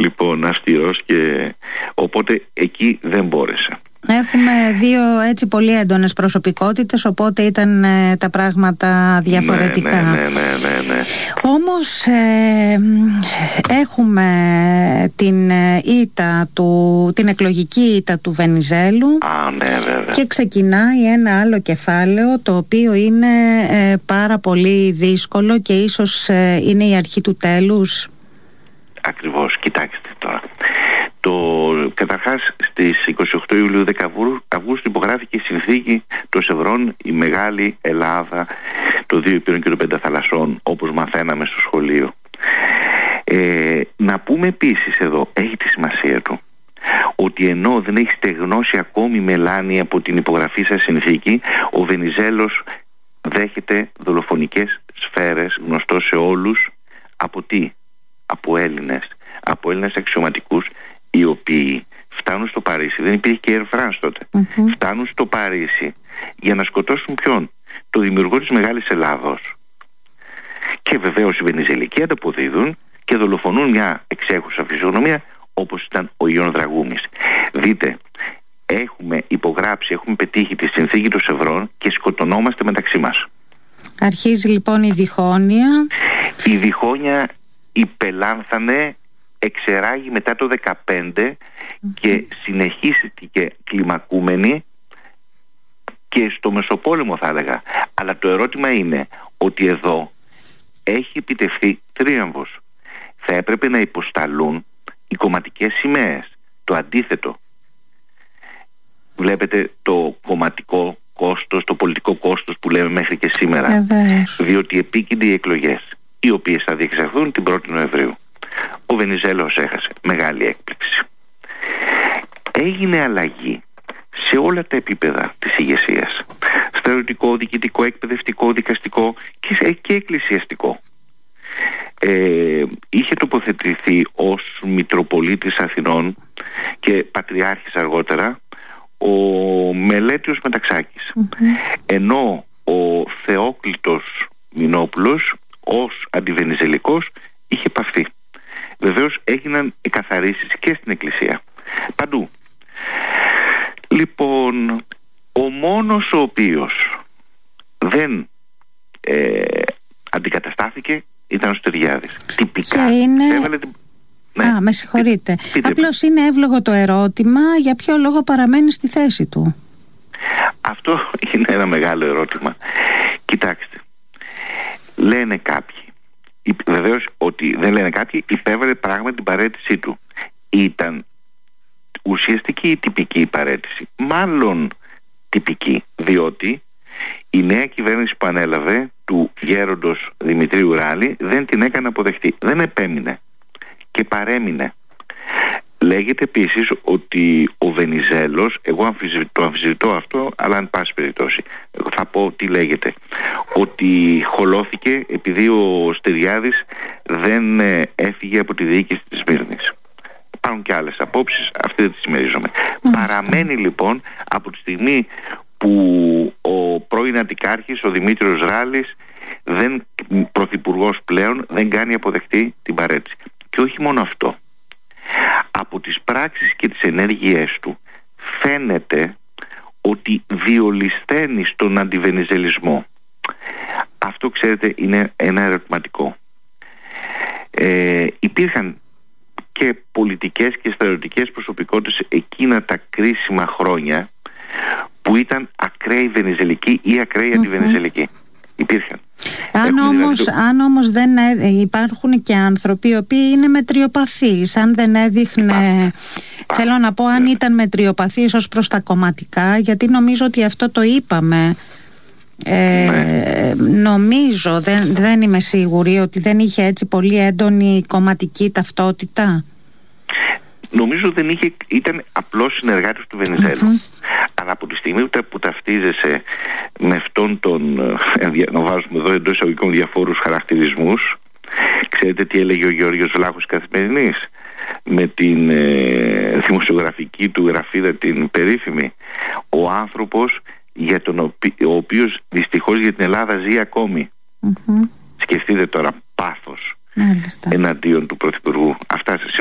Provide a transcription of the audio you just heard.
λοιπόν αυστηρός, και οπότε εκεί δεν μπόρεσα. Έχουμε δύο έτσι πολύ έντονες προσωπικότητες, οπότε ήταν τα πράγματα διαφορετικά. Ναι. Όμως έχουμε την εκλογική ήττα του Βενιζέλου. Ναι, βέβαια. Και ξεκινάει ένα άλλο κεφάλαιο, το οποίο είναι πάρα πολύ δύσκολο και ίσως είναι η αρχή του τέλους. Ακριβώς, κοιτάξτε τώρα. Καταρχάς στις 28 Ιουλίου 10 Αυγούστου υπογράφηκε η συνθήκη των Σευρών, η μεγάλη Ελλάδα των δύο υπήρων και των πέντε θαλασσών, όπως μαθαίναμε στο σχολείο. Να πούμε επίσης εδώ, έχει τη σημασία του, ότι ενώ δεν έχει στεγνώσει ακόμη η μελάνη από την υπογραφή σας συνθήκη, ο Βενιζέλος δέχεται δολοφονικές σφαίρες, γνωστό σε όλους. Από τι? Από Έλληνες αξιωματικούς, οι οποίοι φτάνουν στο Παρίσι. Δεν υπήρχε και Air France τότε. Φτάνουν στο Παρίσι για να σκοτώσουν ποιον? Το δημιουργό της Μεγάλης Ελλάδος. Και βεβαίως οι Βενιζελικοί ανταποδίδουν και δολοφονούν μια εξέχουσα φυσιογνωμία, όπως ήταν ο Ιων Δραγούμης. Δείτε, έχουμε υπογράψει, έχουμε πετύχει τη συνθήκη των Σευρών και σκοτωνόμαστε μεταξύ μας. Αρχίζει λοιπόν η διχόνοια. Η διχόνοια υπελάνθανε, εξεράγει μετά το 2015 και συνεχίστηκε κλιμακούμενη και στο Μεσοπόλεμο, θα έλεγα. Αλλά το ερώτημα είναι ότι εδώ έχει επιτευχθεί τρίαμβος. Θα έπρεπε να υποσταλούν οι κομματικές σημαίες. Το αντίθετο. Βλέπετε το κομματικό κόστος, το πολιτικό κόστος που λέμε μέχρι και σήμερα. Διότι επίκυνται οι εκλογές, οι οποίες θα διεξαχθούν την 1η Νοεμβρίου. Ο Βενιζέλος έχασε. Μεγάλη έκπληξη. Έγινε αλλαγή σε όλα τα επίπεδα της ηγεσίας. Στρατιωτικό, διοικητικό, εκπαιδευτικό, δικαστικό και εκκλησιαστικό. Είχε τοποθετηθεί ως Μητροπολίτης Αθηνών και Πατριάρχης αργότερα ο Μελέτιος Μεταξάκης. Ενώ ο Θεόκλητος Μινόπουλος ως αντιβενιζελικός είχε παυθεί. Βεβαίως έγιναν εκαθαρίσεις και στην Εκκλησία. Παντού. Λοιπόν, ο μόνος ο οποίος δεν αντικαταστάθηκε ήταν ο Στεριάδης. Τυπικά. Και είναι... με συγχωρείτε. Απλώς είναι εύλογο το ερώτημα, για ποιο λόγο παραμένει στη θέση του. Αυτό είναι ένα μεγάλο ερώτημα. Κοιτάξτε, λένε κάποιοι, βεβαίως ότι δεν λένε κάποιοι, υπέβαλε πράγματι την παραίτησή του. Ήταν ουσιαστική ή τυπική η παραίτηση? Μάλλον τυπική, διότι η νέα κυβέρνηση που ανέλαβε του γέροντος Δημητρίου Ράλη δεν την έκανε αποδεχτή. Δεν επέμεινε και παρέμεινε. Λέγεται επίσης ότι ο Βενιζέλος, εγώ το αμφισβητώ αυτό, αλλά εν πάση περιπτώσει θα πω τι λέγεται, ότι χολώθηκε επειδή ο Στεριάδης δεν έφυγε από τη διοίκηση της Σμύρνης. Υπάρχουν και άλλες απόψεις, αυτή δεν τις συμμερίζομαι. Παραμένει λοιπόν από τη στιγμή που ο πρώην Αττικάρχης, ο Δημήτριος Ράλης, πρωθυπουργός πλέον, δεν κάνει αποδεκτή την παραίτηση. Και όχι μόνο αυτό. Από τις πράξεις και τις ενέργειές του φαίνεται ότι διολυσθένει στον αντιβενιζελισμό. Αυτό, ξέρετε, είναι ένα ερωτηματικό. Υπήρχαν και πολιτικές και στρατιωτικές προσωπικότητες εκείνα τα κρίσιμα χρόνια που ήταν ακραίοι βενιζελικοί ή ακραίοι αντιβενιζελικοί. Υπήρχαν. Αν όμως δεν υπάρχουν και άνθρωποι οι οποίοι είναι μετριοπαθείς, αν δεν έδειχνε, θέλω να πω, αν ήταν μετριοπαθείς ως προς τα κομματικά, γιατί νομίζω ότι αυτό το είπαμε, νομίζω, δεν είμαι σίγουρη, ότι δεν είχε έτσι πολύ έντονη κομματική ταυτότητα. Νομίζω δεν είχε, ήταν απλός συνεργάτης του Βενιζέλου. Αλλά από τη στιγμή που ταυτίζεσαι με αυτόν τον, να βάζουμε εδώ εντός εισαγωγικών διαφόρους χαρακτηρισμούς, ξέρετε τι έλεγε ο Γεώργιος Βλάχος Καθημερινής με την δημοσιογραφική του γραφίδα την περίφημη? Ο άνθρωπος για ο οποίος δυστυχώς για την Ελλάδα ζει ακόμη. Σκεφτείτε τώρα, πάθος εναντίον του Πρωθυπουργού. Αυτά